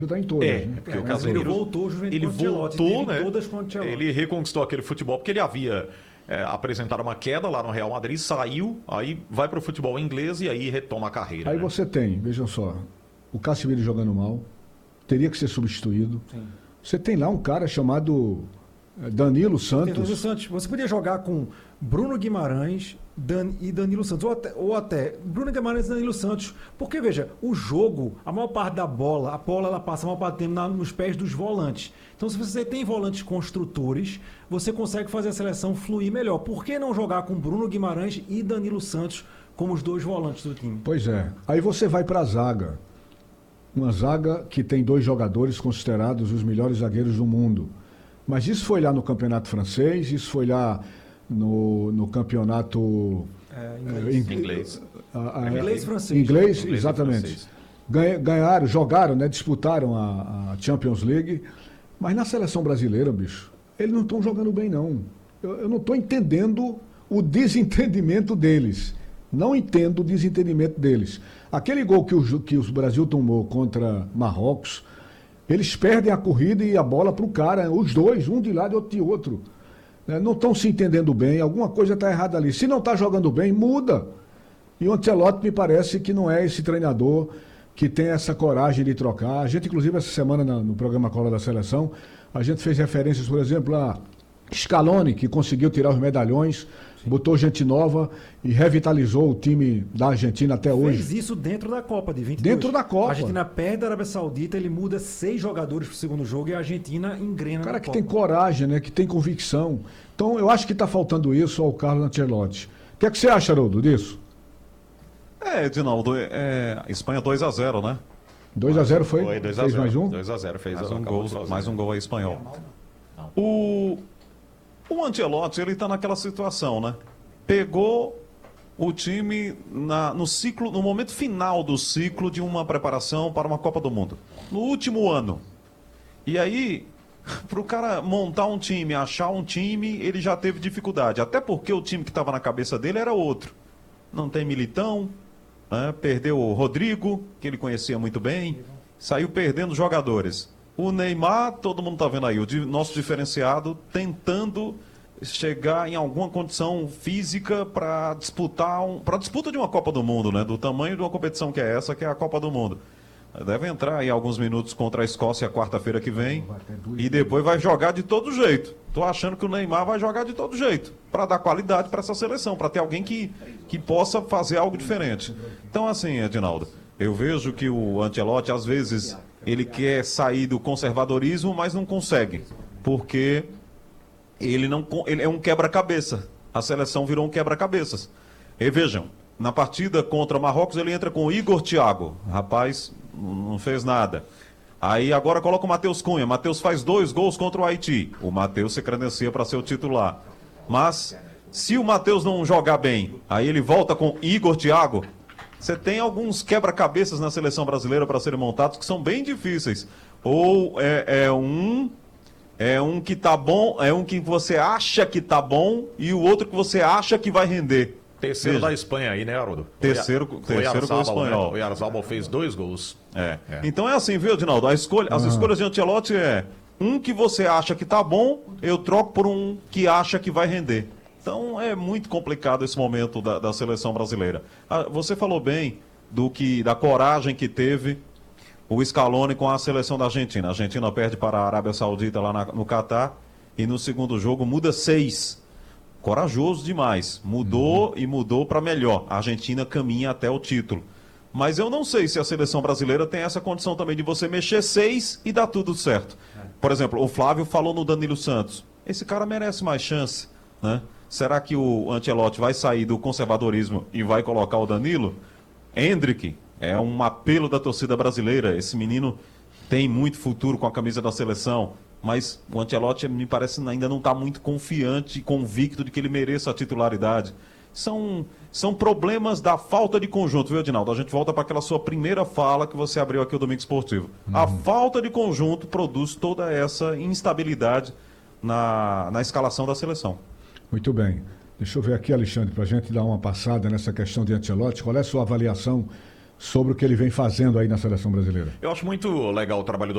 Está em todas, né? Porque o Ele Casemiro voltou, Juventude ele com Ancelotti, voltou, teve né? todas com Ancelotti. Ele reconquistou aquele futebol, porque ele havia apresentado uma queda lá no Real Madrid, saiu, aí vai para o futebol inglês e aí retoma a carreira. Aí né? você tem, vejam só, o Casemiro jogando mal, teria que ser substituído. Sim. Você tem lá um cara chamado Danilo Danilo Santos. Santos, você podia jogar com Bruno Guimarães e Danilo Santos, ou até Bruno Guimarães e Danilo Santos, porque veja, o jogo, a maior parte da bola, a bola ela passa a maior parte do tempo nos pés dos volantes. Então se você tem volantes construtores, você consegue fazer a seleção fluir melhor. Por que não jogar com Bruno Guimarães e Danilo Santos como os dois volantes do time? Pois é. Aí você vai para a zaga. Uma zaga que tem 2 jogadores considerados os melhores zagueiros do mundo. Mas isso foi lá no campeonato francês, isso foi lá no campeonato Inglês. Inglês e francês. Inglês, Inglês e exatamente. francês. Ganharam, jogaram, né, disputaram a Champions League. Mas na seleção brasileira, bicho, eles não estão jogando bem, não. Eu não estou entendendo o desentendimento deles. Não entendo o desentendimento deles. Aquele gol que o Brasil tomou contra Marrocos, eles perdem a corrida e a bola para o cara, os dois, um de lado e outro de outro. Não estão se entendendo bem, alguma coisa está errada ali. Se não está jogando bem, muda. E o Ancelotti me parece que não é esse treinador que tem essa coragem de trocar. A gente, inclusive, essa semana no programa Cola da Seleção, a gente fez referências, por exemplo, a Scaloni, que conseguiu tirar os medalhões, botou gente nova e revitalizou o time da Argentina até hoje. Fez isso dentro da Copa de 22. Dentro da Copa. A Argentina perde da Arábia Saudita, ele muda 6 jogadores pro segundo jogo e a Argentina engrena O cara na que Copa. tem coragem, né? Que tem convicção. Então, eu acho que está faltando isso ao Carlo Ancelotti. O que é que você acha, Haroldo, disso? Edinaldo, Espanha 2-0, né? 2-0 foi? Foi 2-0. Fez mais um? 2-0, fez Mais um gol aí espanhol. O Ancelotti, ele tá naquela situação, né? Pegou o time no momento final do ciclo de uma preparação para uma Copa do Mundo. No último ano. E aí, pro cara montar um time, achar um time, ele já teve dificuldade. Até porque o time que estava na cabeça dele era outro. Não tem Militão, né? Perdeu o Rodrigo, que ele conhecia muito bem. Saiu perdendo jogadores. O Neymar, todo mundo tá vendo aí, nosso diferenciado, tentando chegar em alguma condição física para para disputa de uma Copa do Mundo, né? Do tamanho de uma competição que é essa, que é a Copa do Mundo. Deve entrar aí alguns minutos contra a Escócia quarta-feira que vem e depois vai jogar de todo jeito. Tô achando que o Neymar vai jogar de todo jeito para dar qualidade para essa seleção, para ter alguém que possa fazer algo diferente. Então, assim, Edinaldo, eu vejo que o Ancelotti, às vezes, ele quer sair do conservadorismo, mas não consegue, porque ele é um quebra-cabeça. A seleção virou um quebra-cabeças. E vejam, na partida contra Marrocos, ele entra com o Igor Thiago. Rapaz, não fez nada. Aí agora coloca o Matheus Cunha. Matheus faz 2 gols contra o Haiti. O Matheus se credencia para ser o titular. Mas, se o Matheus não jogar bem, aí ele volta com Igor Thiago. Você tem alguns quebra-cabeças na seleção brasileira para serem montados que são bem difíceis. Ou é um que tá bom, é um que você acha que tá bom e o outro que você acha que vai render. Terceiro Veja. da Espanha aí, né, Haroldo? Terceiro gol espanhol. Né? O Oyarzabal fez 2 gols. Então é assim, viu, Edinaldo? As escolhas de Ancelotti é um que você acha que tá bom, eu troco por um que acha que vai render. Então é muito complicado esse momento da seleção brasileira. Você falou bem da coragem que teve o Scaloni com a seleção da Argentina. A Argentina perde para a Arábia Saudita lá no Catar e no segundo jogo muda 6. Corajoso demais. Mudou e mudou para melhor. A Argentina caminha até o título. Mas eu não sei se a seleção brasileira tem essa condição também de você mexer 6 e dar tudo certo. Por exemplo, o Flávio falou no Danilo Santos. Esse cara merece mais chance, né? Será que o Ancelotti vai sair do conservadorismo e vai colocar o Danilo? Endrick é um apelo da torcida brasileira. Esse menino tem muito futuro com a camisa da seleção. Mas o Ancelotti, me parece, ainda não está muito confiante e convicto de que ele mereça a titularidade. São problemas da falta de conjunto, viu, Edinaldo? A gente volta para aquela sua primeira fala que você abriu aqui o Domingo Esportivo. A falta de conjunto produz toda essa instabilidade na escalação da seleção. Muito bem. Deixa eu ver aqui, Alexandre, para a gente dar uma passada nessa questão de Ancelotti. Qual é a sua avaliação sobre o que ele vem fazendo aí na seleção brasileira? Eu acho muito legal o trabalho do